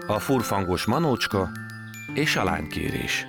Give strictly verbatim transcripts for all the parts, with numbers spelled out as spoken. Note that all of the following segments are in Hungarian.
A furfangos manócska és a lánykérés.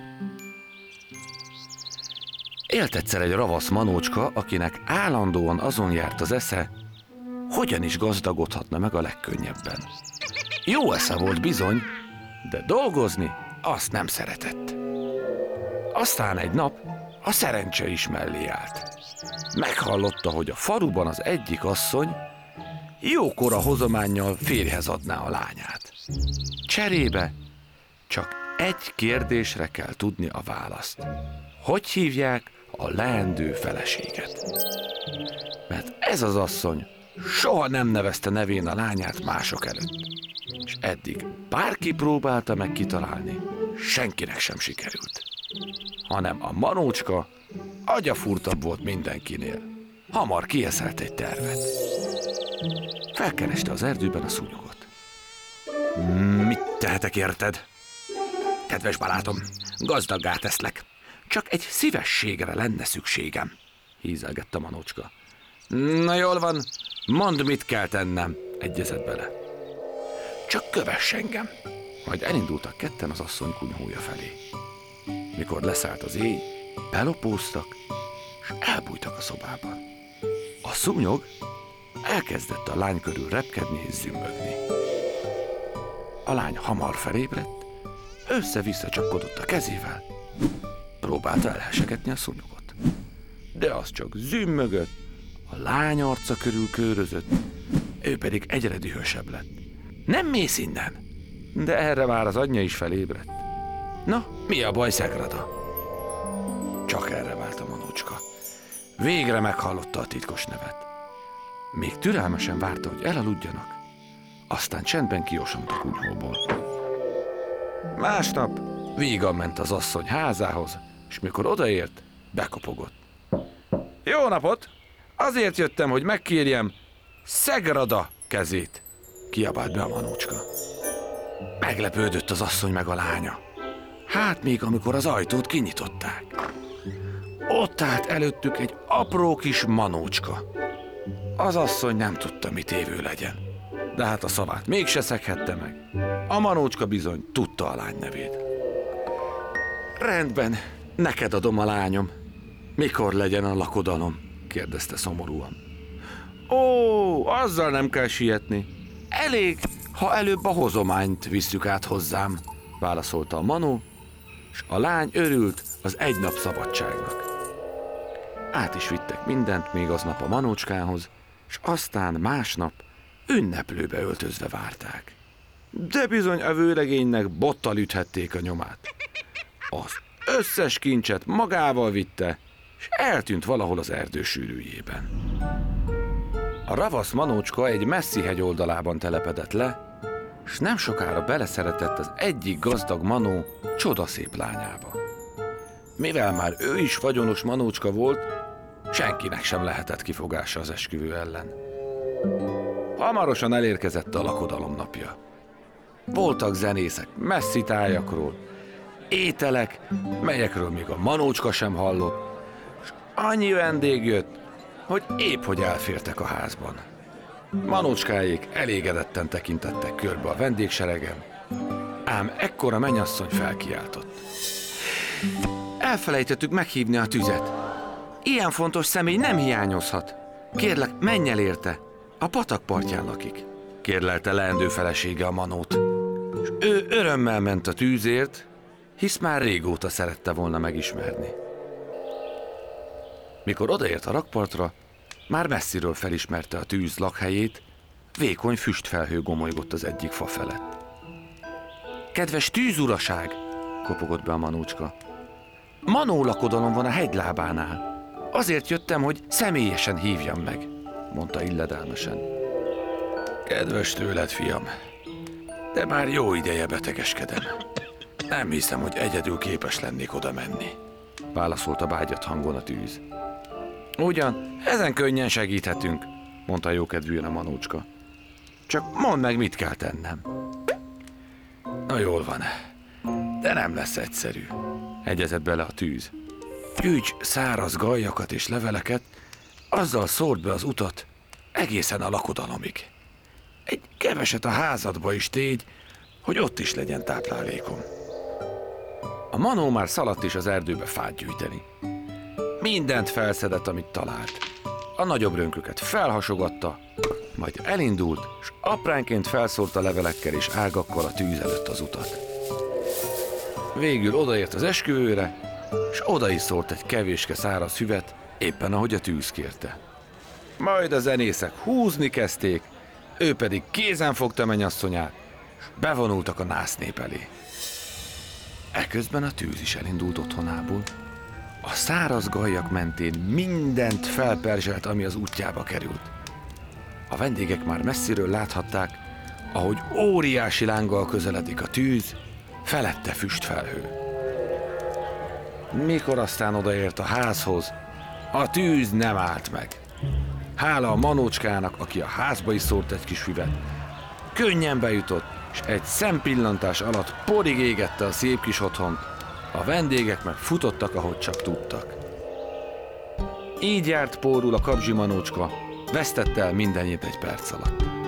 Élt egyszer egy ravasz manócska, akinek állandóan azon járt az esze, hogyan is gazdagodhatna meg a legkönnyebben. Jó esze volt bizony, de dolgozni azt nem szeretett. Aztán egy nap a szerencse is mellé állt. Meghallotta, hogy a faluban az egyik asszony jókora hozománnyal férjhez adná a lányát. Cserébe csak egy kérdésre kell tudni a választ. Hogy hívják a leendő feleséget? Mert ez az asszony soha nem nevezte nevén a lányát mások előtt. És eddig bárki próbálta meg kitalálni, senkinek sem sikerült. Hanem a manócska agyafurtabb volt mindenkinél. Hamar kieszelt egy tervet. Felkereste az erdőben a szúnyogot. Mit tehetek érted? Kedves barátom, gazdaggá teszlek. Csak egy szívességre lenne szükségem, hízelgett a manócska. Na jól van, mondd, mit kell tennem, egyezett bele. Csak kövess engem. Majd elindultak ketten az asszony kunyhója felé. Mikor leszállt az éj, belopóztak, és elbújtak a szobában. A szúnyog elkezdett a lány körül repkedni és zümmögni. A lány hamar felébredt, össze-vissza csapkodott a kezével, próbálta elhessegetni a szúnyogot. De az csak zümmögött, a lány arca körül körözött, ő pedig egyre dühösebb lett. Nem mész innen! De erre már az anyja is felébredt. Na, mi a baj, Szegrada? Csak erre vált a manócska. Végre meghallotta a titkos nevet. Még türelmesen várta, hogy elaludjanak, aztán csendben kiosont a kunyhóból. Másnap vígan ment az asszony házához, és mikor odaért, bekopogott. Jó napot! Azért jöttem, hogy megkérjem Szegrada kezét, kiabált be a manócska. Meglepődött az asszony meg a lánya. Hát még amikor az ajtót kinyitották. Ott állt előttük egy apró kis manócska. Az asszony nem tudta, mit évő legyen. De hát a szavát mégse szeghette meg. A manócska bizony tudta a lány nevét. Rendben, neked adom a lányom. Mikor legyen a lakodalom? Kérdezte szomorúan. Ó, azzal nem kell sietni. Elég, ha előbb a hozományt visszük át hozzám, válaszolta a manó, és a lány örült az egy nap szabadságnak. Át is vittek mindent még aznap a manócskához, és aztán másnap ünneplőbe öltözve várták. De bizony a vőlegénynek bottal üthették a nyomát. Az összes kincset magával vitte, és eltűnt valahol az erdő sűrűjében. A ravasz manócska egy messzi hegy oldalában telepedett le, és nem sokára beleszeretett az egyik gazdag manó csodaszép lányába. Mivel már ő is vagyonos manócska volt, senkinek sem lehetett kifogása az esküvő ellen. Hamarosan elérkezett a lakodalom napja. Voltak zenészek messzi tájakról, ételek, melyekről még a manócska sem hallott, és annyi vendég jött, hogy épp hogy elfértek a házban. Manócskáék elégedetten tekintettek körbe a vendégseregen, ám ekkor a mennyasszony felkiáltott. Elfelejtettük meghívni a tüzet. Ilyen fontos személy nem hiányozhat. Kérlek, menj el érte. A patak partján lakik, kérlelte leendő felesége a manót. És ő örömmel ment a tűzért, hisz már régóta szerette volna megismerni. Mikor odaért a rakpartra, már messziről felismerte a tűz lakhelyét, vékony füstfelhő gomolygott az egyik fa felett. Kedves tűzuraság, kopogott be a manócska. Manó lakodalom van a hegylábánál. Azért jöttem, hogy személyesen hívjam meg, mondta illedelmesen. Kedves tőled, fiam, de már jó ideje betegeskedem. Nem hiszem, hogy egyedül képes lennék oda menni, válaszolta bágyat hangon a tűz. Ugyan, ezen könnyen segíthetünk, mondta jókedvűen a manócska. Csak mondd meg, mit kell tennem. Na jól van, de nem lesz egyszerű, egyezett bele a tűz. Gyűjts száraz gajjakat és leveleket, azzal szóld be az utat egészen a lakodalomig. Egy keveset a házadba is tégy, hogy ott is legyen táplálékom. A Manó már szaladt is az erdőbe fát gyűjteni. Mindent felszedett, amit talált. A nagyobb rönköket felhasogatta, majd elindult, s apránként felszórta levelekkel és ágakkal a tűz előtt az utat. Végül odaért az esküvőre, s oda is szórt egy kevéske száraz füvet, éppen ahogy a tűz kérte. Majd a zenészek húzni kezdték, ő pedig kézen fogta mennyasszonyát, s bevonultak a násznép elé. Eközben a tűz is elindult otthonából. A száraz gallyak mentén mindent felperzselt, ami az útjába került. A vendégek már messziről láthatták, ahogy óriási lánggal közeledik a tűz, felette füstfelhő. Mikor aztán odaért a házhoz, a tűz nem állt meg. Hála a Manócskának, aki a házba is szórt egy kis füvet, könnyen bejutott, és egy szempillantás alatt porig égette a szép kis otthont, a vendégek meg futottak, ahogy csak tudtak. Így járt pórul a Kapzsi Manócska, vesztette el mindenét egy perc alatt.